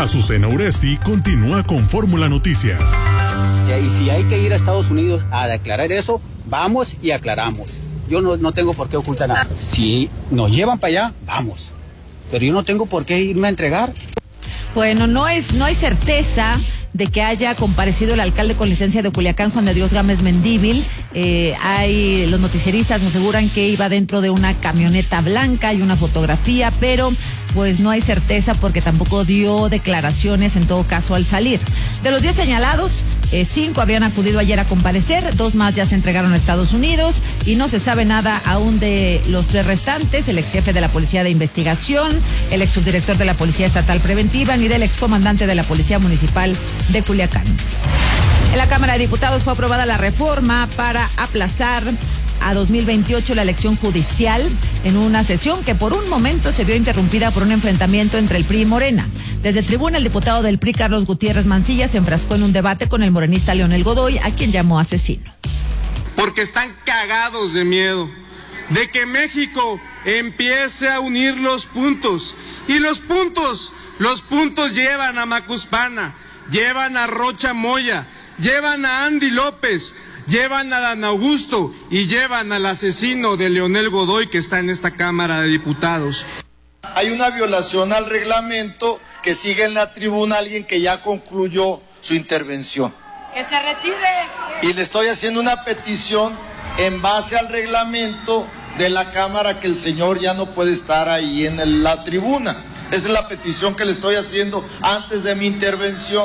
Azucena Uresti continúa con Fórmula Noticias. Y si hay que ir a Estados Unidos a declarar eso, vamos y aclaramos. Yo no tengo por qué ocultar nada. Si nos llevan para allá, vamos. Pero yo no tengo por qué irme a entregar. Bueno, no hay certeza de que haya comparecido el alcalde con licencia de Culiacán, Juan de Dios Gámez Mendívil. Los noticieristas aseguran que iba dentro de una camioneta blanca, hay una fotografía, pero pues no hay certeza porque tampoco dio declaraciones en todo caso al salir. De los 10 señalados, 5 habían acudido ayer a comparecer, 2 más ya se entregaron a Estados Unidos y no se sabe nada aún de los 3 restantes, el ex jefe de la Policía de Investigación, el ex subdirector de la Policía Estatal Preventiva, ni del excomandante de la Policía Municipal de Culiacán. En la Cámara de Diputados fue aprobada la reforma para aplazar a 2028 la elección judicial en una sesión que por un momento se vio interrumpida por un enfrentamiento entre el PRI y Morena. Desde tribuna, el diputado del PRI, Carlos Gutiérrez Mancilla, se enfrascó en un debate con el morenista Leonel Godoy, a quien llamó asesino. Porque están cagados de miedo de que México empiece a unir los puntos. Y los puntos llevan a Macuspana, llevan a Rocha Moya, llevan a Andy López, llevan a Dan Augusto y llevan al asesino de Leonel Godoy que está en esta Cámara de Diputados. Hay una violación al reglamento que sigue en la tribuna alguien que ya concluyó su intervención. ¡Que se retire! Y le estoy haciendo una petición en base al reglamento de la Cámara que el señor ya no puede estar ahí en la tribuna. Esa es la petición que le estoy haciendo antes de mi intervención.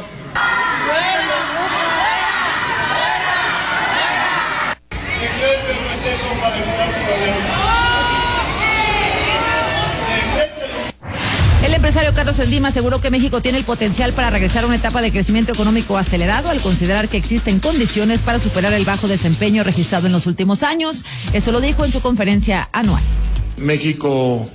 Decrete el receso para evitar problemas. El empresario Carlos Slim aseguró que México tiene el potencial para regresar a una etapa de crecimiento económico acelerado al considerar que existen condiciones para superar el bajo desempeño registrado en los últimos años. Esto lo dijo en su conferencia anual. México,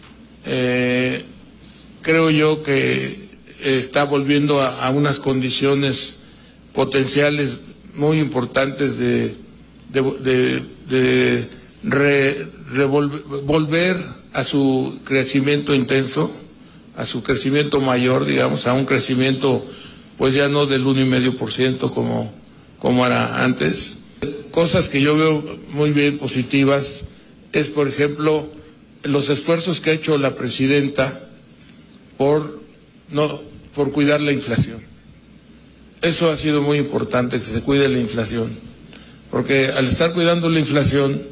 creo yo que está volviendo a unas condiciones potenciales muy importantes volver a su crecimiento intenso, a su crecimiento mayor, digamos, a un crecimiento pues ya no del 1,5% como era antes. Cosas que yo veo muy bien positivas es, por ejemplo, los esfuerzos que ha hecho la presidenta por cuidar la inflación. Eso ha sido muy importante, que se cuide la inflación, porque al estar cuidando la inflación,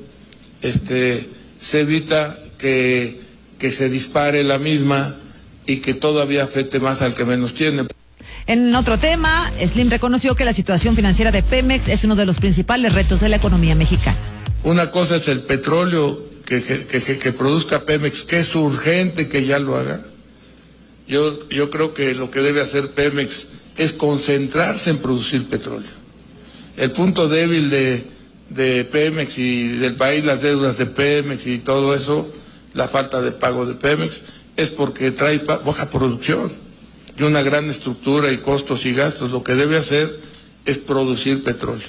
se evita que se dispare la misma y que todavía afecte más al que menos tiene. En otro tema, Slim reconoció que la situación financiera de Pemex es uno de los principales retos de la economía mexicana. Una cosa es el petróleo que produzca Pemex, que es urgente que ya lo haga. Yo creo que lo que debe hacer Pemex es concentrarse en producir petróleo. El punto débil de Pemex y del país, las deudas de Pemex y todo eso, la falta de pago de Pemex, es porque trae baja producción y una gran estructura y costos y gastos. Lo que debe hacer es producir petróleo.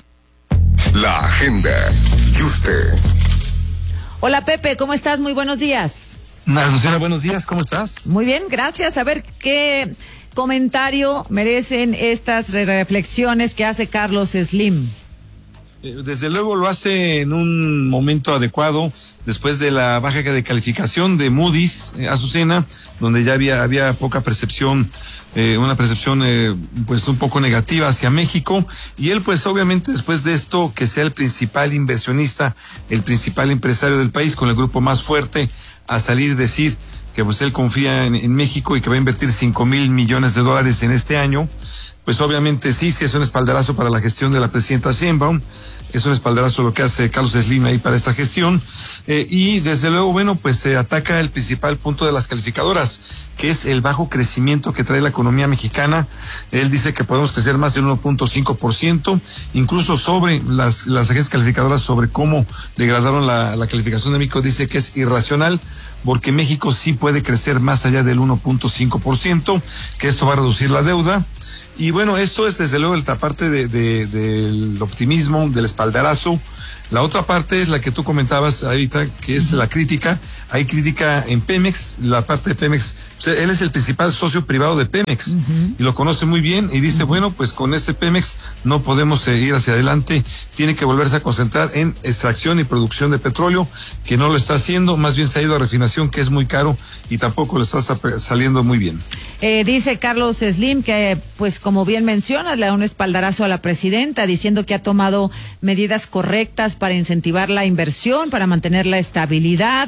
La agenda y usted. Hola Pepe, ¿cómo estás? Muy buenos días. Azucena, buenos días, ¿cómo estás? Muy bien, gracias. A ver, ¿qué comentario merecen estas reflexiones que hace Carlos Slim? Desde luego lo hace en un momento adecuado, después de la baja de calificación de Moody's, Azucena, donde ya había poca percepción, una percepción pues un poco negativa hacia México, y él pues obviamente después de esto, que sea el principal inversionista, el principal empresario del país, con el grupo más fuerte, a salir y decir que pues él confía en México y que va a invertir $5,000 millones en este año. Pues obviamente sí es un espaldarazo para la gestión de la presidenta Sheinbaum, es un espaldarazo lo que hace Carlos Slim ahí para esta gestión, y desde luego, bueno, pues se ataca el principal punto de las calificadoras, que es el bajo crecimiento que trae la economía mexicana. Él dice que podemos crecer más del 1.5%, incluso sobre las agencias calificadoras sobre cómo degradaron la calificación de México, dice que es irracional, porque México sí puede crecer más allá del 1.5%, que esto va a reducir la deuda. Y bueno, esto es desde luego la parte del optimismo, del espaldarazo. La otra parte es la que tú comentabas ahorita, que es la crítica. Hay crítica en Pemex, la parte de Pemex. O sea, él es el principal socio privado de Pemex y lo conoce muy bien y dice, bueno, pues con este Pemex no podemos ir hacia adelante. Tiene que volverse a concentrar en extracción y producción de petróleo, que no lo está haciendo. Más bien se ha ido a refinación, que es muy caro y tampoco le está saliendo muy bien. Dice Carlos Slim que, pues como bien mencionas, le da un espaldarazo a la presidenta diciendo que ha tomado medidas correctas para incentivar la inversión, para mantener la estabilidad,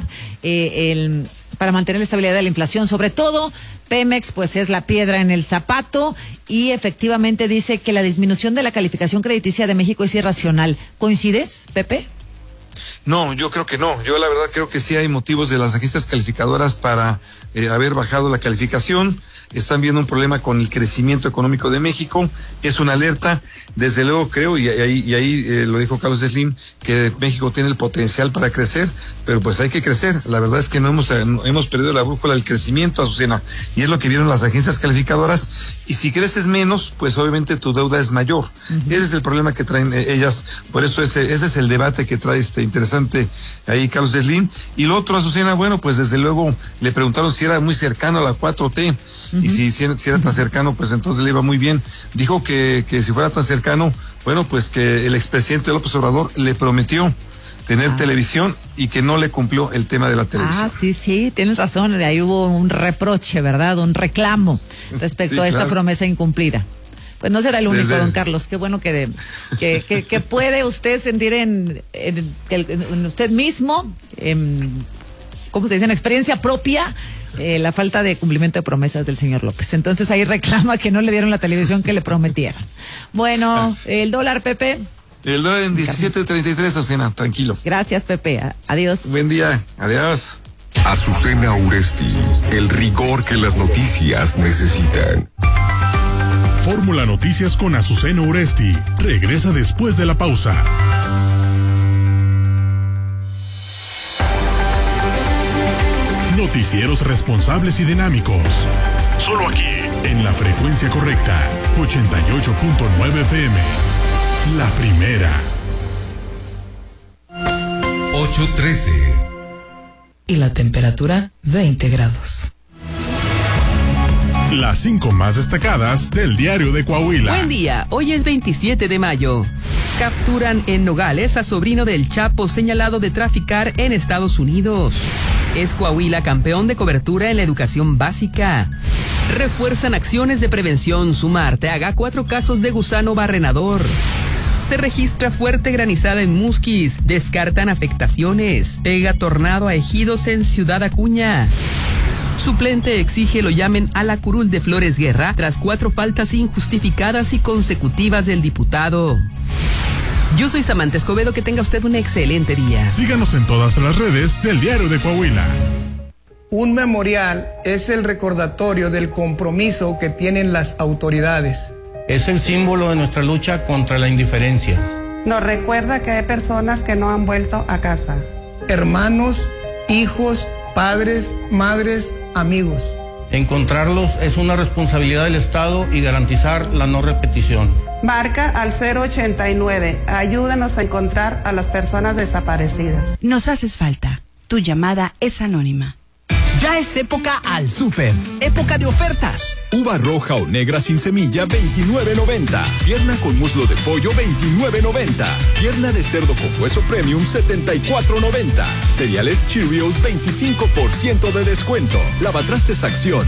para mantener la estabilidad de la inflación, sobre todo. Pemex pues es la piedra en el zapato y efectivamente dice que la disminución de la calificación crediticia de México es irracional. ¿Coincides, Pepe? No, yo creo que no. Yo la verdad creo que sí hay motivos de las agencias calificadoras para haber bajado la calificación. Están viendo un problema con el crecimiento económico de México. Es una alerta. Desde luego creo, y ahí lo dijo Carlos Slim, que México tiene el potencial para crecer, pero pues hay que crecer. La verdad es que no hemos perdido la brújula del crecimiento, Azucena, y es lo que vieron las agencias calificadoras. Y si creces menos, pues obviamente tu deuda es mayor. Ese es el problema que traen ellas. Por eso ese es el debate que trae interesante ahí Carlos Slim. Y lo otro, Azucena, bueno, pues desde luego le preguntaron si era muy cercano a la 4T. Y si era tan cercano, pues entonces le iba muy bien. Dijo que si fuera tan cercano, bueno, pues que el expresidente López Obrador le prometió tener televisión y que no le cumplió el tema de la televisión. Sí, tienes razón. Ahí hubo un reproche, ¿verdad? Un reclamo respecto a esta promesa incumplida. Pues no será el único, don Carlos. Qué bueno que puede usted sentir en usted mismo, ¿cómo se dice? En experiencia propia, la falta de cumplimiento de promesas del señor López. Entonces ahí reclama que no le dieron la televisión que le prometieron. Bueno, el dólar, Pepe. El dólar en 17.33, Azucena, tranquilo. Gracias, Pepe. Adiós. Buen día. Adiós. Azucena Uresti, el rigor que las noticias necesitan. Fórmula Noticias con Azucena Uresti regresa después de la pausa. Noticieros responsables y dinámicos. Solo aquí, en la frecuencia correcta, 88.9 FM. La primera. 8:13. Y la temperatura, 20 grados. Las 5 más destacadas del diario de Coahuila. Buen día, hoy es 27 de mayo. Capturan en Nogales a sobrino del Chapo señalado de traficar en Estados Unidos. Es Coahuila campeón de cobertura en la educación básica. Refuerzan acciones de prevención. Suma Arteaga 4 casos de gusano barrenador. Se registra fuerte granizada en Musquis. Descartan afectaciones. Pega tornado a ejidos en Ciudad Acuña. Suplente exige lo llamen a la curul de Flores Guerra tras 4 faltas injustificadas y consecutivas del diputado. Yo soy Samantha Escobedo, que tenga usted un excelente día. Síganos en todas las redes del diario de Coahuila. Un memorial es el recordatorio del compromiso que tienen las autoridades. Es el símbolo de nuestra lucha contra la indiferencia. Nos recuerda que hay personas que no han vuelto a casa. Hermanos, hijos, padres, madres, amigos. Encontrarlos es una responsabilidad del Estado y garantizar la no repetición. Marca al 089. Ayúdanos a encontrar a las personas desaparecidas. Nos haces falta. Tu llamada es anónima. Ya es época al súper. Época de ofertas. Uva roja o negra sin semilla, $29.90. Pierna con muslo de pollo, $29.90. Pierna de cerdo con hueso premium, $74.90. Cereales Cheerios, 25% de descuento. Lavatrastes Acción,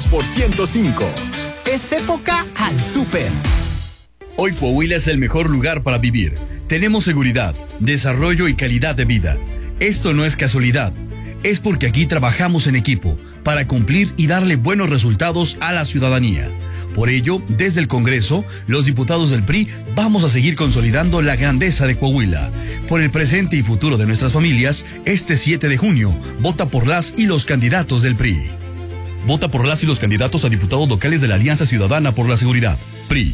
2x105. Es época al súper. Hoy Coahuila es el mejor lugar para vivir. Tenemos seguridad, desarrollo y calidad de vida. Esto no es casualidad. Es porque aquí trabajamos en equipo para cumplir y darle buenos resultados a la ciudadanía. Por ello, desde el Congreso, los diputados del PRI vamos a seguir consolidando la grandeza de Coahuila. Por el presente y futuro de nuestras familias, este 7 de junio, vota por las y los candidatos del PRI. Vota por las y los candidatos a diputados locales de la Alianza Ciudadana por la Seguridad, PRI.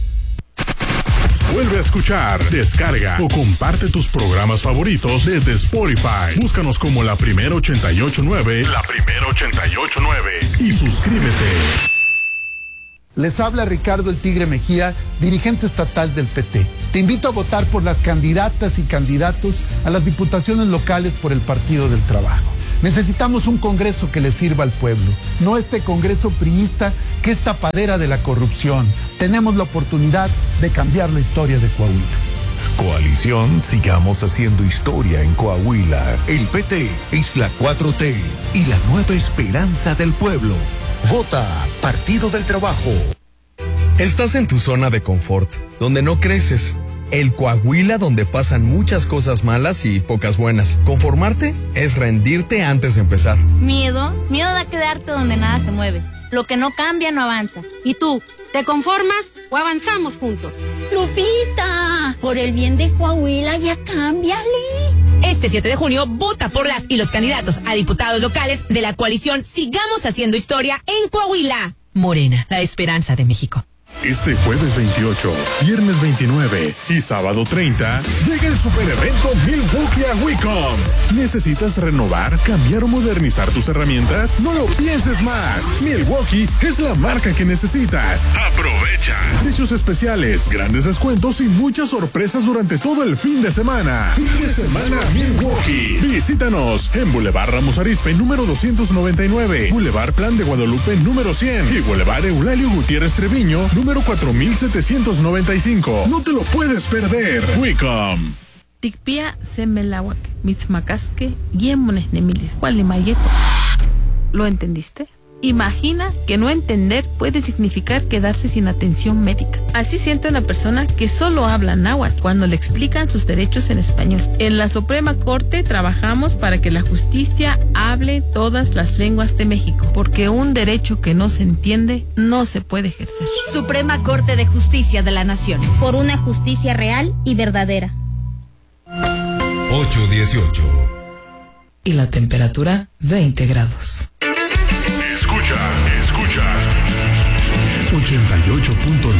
Vuelve a escuchar, descarga o comparte tus programas favoritos desde Spotify. Búscanos como La Primera 88.9. La Primera 88.9. Y suscríbete. Les habla Ricardo El Tigre Mejía, dirigente estatal del PT. Te invito a votar por las candidatas y candidatos a las diputaciones locales por el Partido del Trabajo. Necesitamos un Congreso que le sirva al pueblo, no este Congreso priista que es tapadera de la corrupción. Tenemos la oportunidad de cambiar la historia de Coahuila. Coalición Sigamos Haciendo Historia en Coahuila. El PT es la 4T y la nueva esperanza del pueblo. Vota Partido del Trabajo. Estás en tu zona de confort, donde no creces. El Coahuila donde pasan muchas cosas malas y pocas buenas. Conformarte es rendirte antes de empezar. Miedo da quedarte donde nada se mueve. Lo que no cambia no avanza. ¿Y tú? ¿Te conformas o avanzamos juntos? Lupita, por el bien de Coahuila ya cámbiale. Este 7 de junio, vota por las y los candidatos a diputados locales de la coalición Sigamos Haciendo Historia en Coahuila. Morena, la esperanza de México. Este jueves 28, viernes 29 y sábado 30, llega el superevento Milwaukee a Wicom. ¿Necesitas renovar, cambiar o modernizar tus herramientas? No lo pienses más. Milwaukee es la marca que necesitas. Aprovecha. Precios especiales, grandes descuentos y muchas sorpresas durante todo el fin de semana. Fin de semana Milwaukee. Visítanos en Boulevard Ramos Arizpe, número 299, Boulevard Plan de Guadalupe, número 100 y Boulevard Eulalio Gutiérrez Treviño, número 4795. No te lo puedes perder. Wicom. Tikpia semelawak, mitzmacasque, guiemones nemilis, gualimayeto. ¿Lo entendiste? Imagina que no entender puede significar quedarse sin atención médica. Así siente una persona que solo habla náhuatl cuando le explican sus derechos en español. En la Suprema Corte trabajamos para que la justicia hable todas las lenguas de México, porque un derecho que no se entiende no se puede ejercer. Suprema Corte de Justicia de la Nación. Por una justicia real y verdadera. 8:18. Y la temperatura 20 grados. Escucha 88.9